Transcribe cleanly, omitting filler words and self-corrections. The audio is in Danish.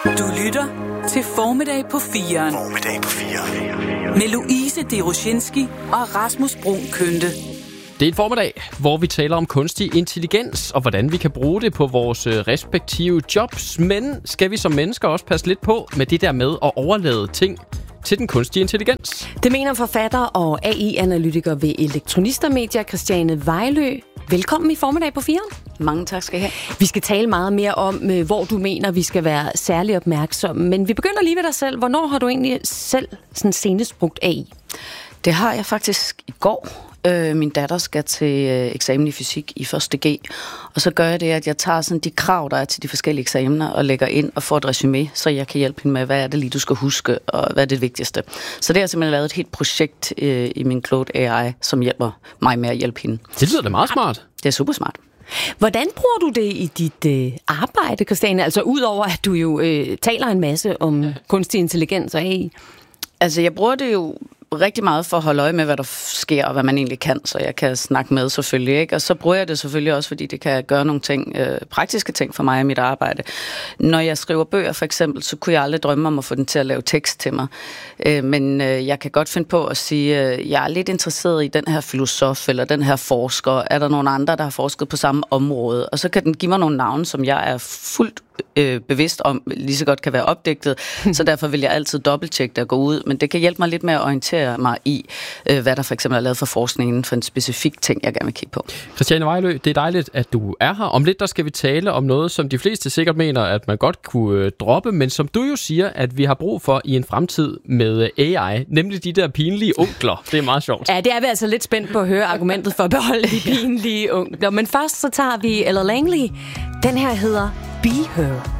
Du lytter til Formiddag på 4'eren. Med Louise Deroshinski og Rasmus Bruun Kønte. Det er en formiddag, hvor vi taler om kunstig intelligens og hvordan vi kan bruge det på vores respektive jobs. Men skal vi som mennesker også passe lidt på med det der med at overlade ting til den kunstige intelligens? Det mener forfatter og AI-analytiker ved Elektronister Media, Christiane Vejlø. Velkommen i Formiddag på 4'eren. Mange tak skal I have. Vi skal tale meget mere om, hvor du mener, vi skal være særlig opmærksomme. Men vi begynder lige ved dig selv. Hvornår har du egentlig selv sådan senest brugt AI? Det har jeg faktisk i går. Min datter skal til eksamen i fysik i 1.G, og så gør jeg det, at jeg tager sådan de krav, der er til de forskellige eksamener, og lægger ind og får et resume, så jeg kan hjælpe hende med, hvad er det lige, du skal huske, og hvad er det vigtigste. Så det har jeg simpelthen lavet et helt projekt i min Claude AI, som hjælper mig med at hjælpe hende. Det lyder da meget smart. Det er super smart. Hvordan bruger du det i dit arbejde, Christiane? Altså udover, at du jo taler en masse om kunstig intelligens og AI. Altså, jeg bruger det jo rigtig meget for at holde øje med, hvad der sker, og hvad man egentlig kan, så jeg kan snakke med selvfølgelig, ikke? Og så bruger jeg det selvfølgelig også, fordi det kan gøre nogle ting, praktiske ting for mig i mit arbejde. Når jeg skriver bøger for eksempel, så kunne jeg aldrig drømme om at få den til at lave tekst til mig. Men jeg kan godt finde på at sige, jeg er lidt interesseret i den her filosof, eller den her forsker. Er der nogen andre, der har forsket på samme område? Og så kan den give mig nogle navne, som jeg er fuldt bevidst om, lige så godt kan være opdigtet, så derfor vil jeg altid dobbelttjekke det og gå ud, men det kan hjælpe mig lidt med at orientere mig i, hvad der for eksempel er lavet for forskningen for en specifik ting, jeg gerne vil kigge på. Christiane Vejlø, det er dejligt, at du er her. Om lidt, der skal vi tale om noget, som de fleste sikkert mener, at man godt kunne droppe, men som du jo siger, at vi har brug for i en fremtid med AI, nemlig de der pinlige onkler. Det er meget sjovt. Ja, det er vi altså lidt spændt på at høre argumentet for at beholde de pinlige onkler. Men først så tager vi Ella Langley. Den her hedder Be Her.